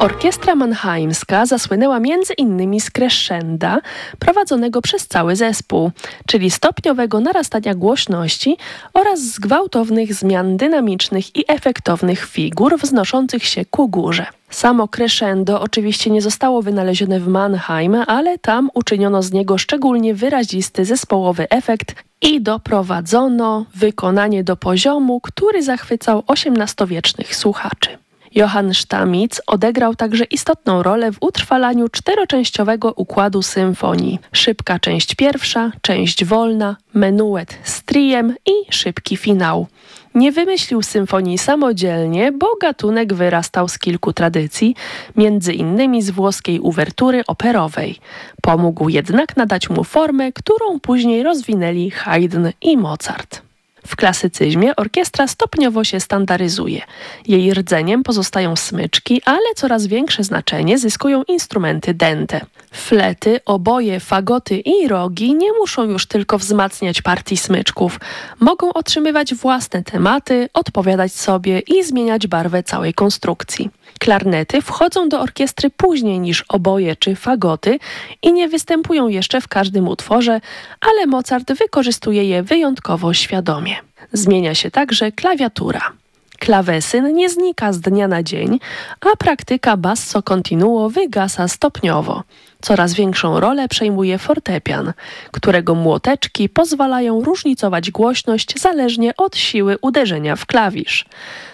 Orkiestra Mannheimska zasłynęła m.in. z crescenda prowadzonego przez cały zespół, czyli stopniowego narastania głośności oraz z gwałtownych zmian dynamicznych i efektownych figur wznoszących się ku górze. Samo crescendo oczywiście nie zostało wynalezione w Mannheim, ale tam uczyniono z niego szczególnie wyrazisty zespołowy efekt i doprowadzono wykonanie do poziomu, który zachwycał XVIII-wiecznych słuchaczy. Johann Stamitz odegrał także istotną rolę w utrwalaniu czteroczęściowego układu symfonii. Szybka część pierwsza, część wolna, menuet z triem i szybki finał. Nie wymyślił symfonii samodzielnie, bo gatunek wyrastał z kilku tradycji, między innymi z włoskiej uwertury operowej. Pomógł jednak nadać mu formę, którą później rozwinęli Haydn i Mozart. W klasycyzmie orkiestra stopniowo się standaryzuje. Jej rdzeniem pozostają smyczki, ale coraz większe znaczenie zyskują instrumenty dęte. Flety, oboje, fagoty i rogi nie muszą już tylko wzmacniać partii smyczków. Mogą otrzymywać własne tematy, odpowiadać sobie i zmieniać barwę całej konstrukcji. Klarnety wchodzą do orkiestry później niż oboje czy fagoty i nie występują jeszcze w każdym utworze, ale Mozart wykorzystuje je wyjątkowo świadomie. Zmienia się także klawiatura. Klawesyn nie znika z dnia na dzień, a praktyka basso continuo wygasa stopniowo. Coraz większą rolę przejmuje fortepian, którego młoteczki pozwalają różnicować głośność zależnie od siły uderzenia w klawisz.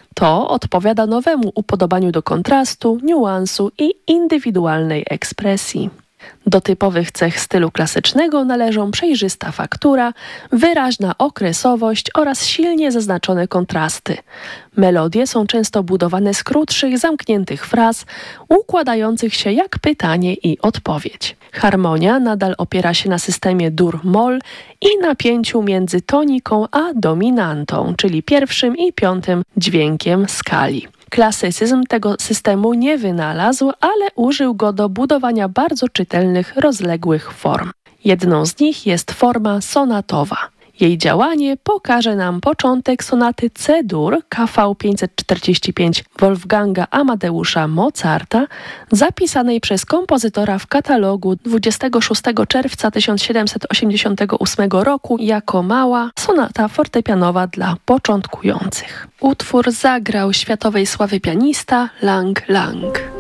To odpowiada nowemu upodobaniu do kontrastu, niuansu i indywidualnej ekspresji. Do typowych cech stylu klasycznego należą przejrzysta faktura, wyraźna okresowość oraz silnie zaznaczone kontrasty. Melodie są często budowane z krótszych, zamkniętych fraz, układających się jak pytanie i odpowiedź. Harmonia nadal opiera się na systemie dur-moll i napięciu między toniką a dominantą, czyli pierwszym i piątym dźwiękiem skali. Klasycyzm tego systemu nie wynalazł, ale użył go do budowania bardzo czytelnych, rozległych form. Jedną z nich jest forma sonatowa. Jej działanie pokaże nam początek sonaty C-dur KV 545 Wolfganga Amadeusza Mozarta, zapisanej przez kompozytora w katalogu 26 czerwca 1788 roku jako mała sonata fortepianowa dla początkujących. Utwór zagrał światowej sławy pianista Lang Lang.